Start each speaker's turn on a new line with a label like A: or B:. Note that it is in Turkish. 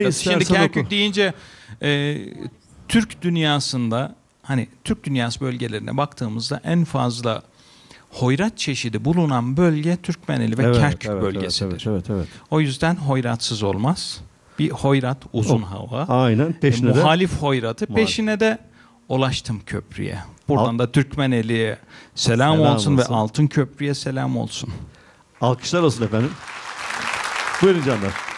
A: Şimdi
B: İstersen
A: Kerkük
B: oku.
A: deyince Türk dünyasında, hani Türk dünyası bölgelerine baktığımızda en fazla hoyrat çeşidi bulunan bölge Türkmeneli ve Kerkük bölgesidir.
B: Evet.
A: O yüzden hoyratsız olmaz. Bir hoyrat, uzun hava.
B: Aynen. Peşine de
A: Muhalif hoyratı. Peşine de ulaştım köprüye. Buradan da Türkmeneli'ye selam olsun ve Altın Köprü'ye selam olsun.
B: alkışlar olsun efendim. Buyurun canlar.